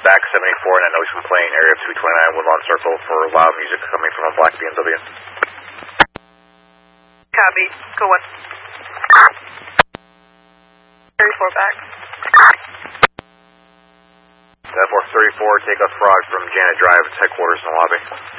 back 74, and I know he's been playing Area 229 Woodlawn Circle for loud music coming from a black BMW. Copy. Go on. 34 back. That 434, take a frog from Janet Drive, it's headquarters in the lobby.